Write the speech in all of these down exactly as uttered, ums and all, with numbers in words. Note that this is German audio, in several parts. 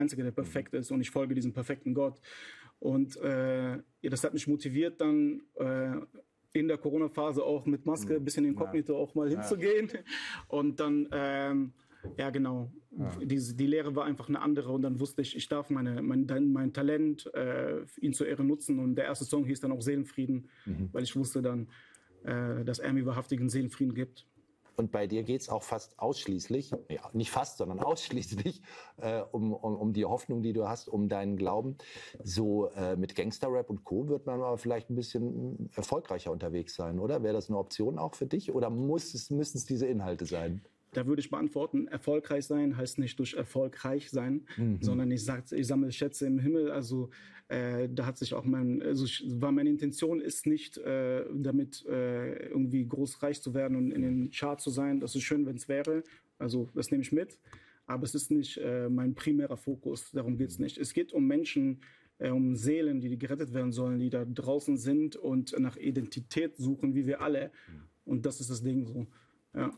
Einzige, der perfekt ist und ich folge diesem perfekten Gott. Und äh, ja, das hat mich motiviert, dann äh, in der Corona-Phase auch mit Maske ein bisschen inkognito ja. auch mal hinzugehen. Ja. Und dann, ähm, ja genau, ja. Die, die Lehre war einfach eine andere und dann wusste ich, ich darf meine, mein, mein Talent, äh, ihn zur Ehre nutzen. Und der erste Song hieß dann auch Seelenfrieden, mhm. weil ich wusste dann, äh, dass er mir wahrhaftigen Seelenfrieden gibt. Und bei dir geht es auch fast ausschließlich, ja, nicht fast, sondern ausschließlich äh, um, um, um die Hoffnung, die du hast, um deinen Glauben. So äh, mit Gangsterrap und Co. wird man aber vielleicht ein bisschen erfolgreicher unterwegs sein, oder? Wäre das eine Option auch für dich? Oder muss es, müssen es diese Inhalte sein? Da würde ich beantworten, erfolgreich sein heißt nicht durch erfolgreich sein, mhm. sondern ich sag, ich sammle Schätze im Himmel. Also äh, da hat sich auch mein, also ich, war meine Intention ist nicht, äh, damit äh, irgendwie groß reich zu werden und in den Charts zu sein. Das ist schön, wenn es wäre. Also das nehme ich mit. Aber es ist nicht äh, mein primärer Fokus. Darum geht's nicht. Es geht um Menschen, äh, um Seelen, die, die gerettet werden sollen, die da draußen sind und nach Identität suchen, wie wir alle. Und das ist das Ding so. Ja.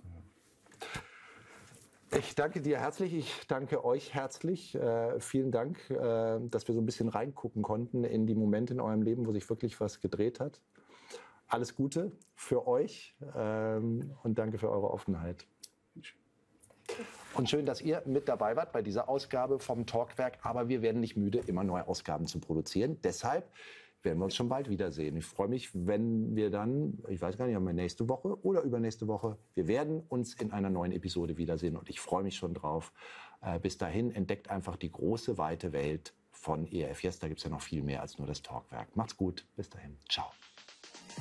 Ich danke dir herzlich, ich danke euch herzlich. Äh, vielen Dank, äh, dass wir so ein bisschen reingucken konnten in die Momente in eurem Leben, wo sich wirklich was gedreht hat. Alles Gute für euch ähm, und danke für eure Offenheit. Und schön, dass ihr mit dabei wart bei dieser Ausgabe vom Talkwerk. Aber wir werden nicht müde, immer neue Ausgaben zu produzieren. Deshalb werden wir uns schon bald wiedersehen. Ich freue mich, wenn wir dann, ich weiß gar nicht, haben wir nächste Woche oder übernächste Woche, wir werden uns in einer neuen Episode wiedersehen und ich freue mich schon drauf. Äh, bis dahin entdeckt einfach die große, weite Welt von E R F Yes. Da gibt es ja noch viel mehr als nur das Talkwerk. Macht's gut, bis dahin. Ciao.